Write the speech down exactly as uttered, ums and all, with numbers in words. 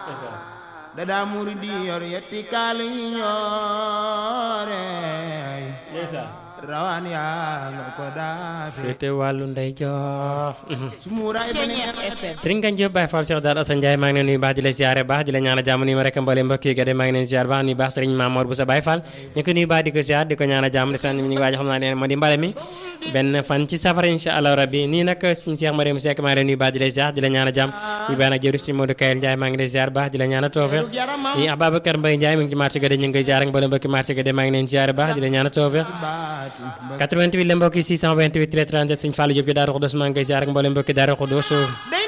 dada muridi yor yetti kaal yi ñoore rawaan yaa nga ko daafe féete wàllu ndey joor sumuuraay ba ne Serigne Ngagne Diop Baye Fall Cheikh Dar Assane Ndiaye maa ngi leen nuyu baax di la ziare baax di la ñaanal jàmm nuyu ma rek mbooleem mbokk yi gade maa ngi leen ziare baax nuyu baax Serigne Mamour bu sa Baye Fall ñu ko nuyu baax di ko ziare di ko ñaanal jàmm di sant ñu ngi waaj xam naa ne moo di mbale mi benn fan ci safara insha Allah rabbi nii nag suñu Cheikh Mariam Seck maa ngi leen nuyu baax di la ziare di la ñaanal jàmm ñu baax nag jëru si Modou Kayel Ndiaye maa ngi lay ziare baax di la ñaanal tawfeex ñi Ababacar Mbaye Ndiaye mu ngi ci marché gade ñu ngi koy ziare ak mbooleem mbokki marché gade maa ngi leen ziare baax di la ñaanal tawfeex quatre-vingt-huit la mbokki six cent vingt-huit treize trente-sept Serigne Fallou Diop ci Daaru Xudoos maa ngi koy ziare ak mbooleem mbokki Daaru Xudoos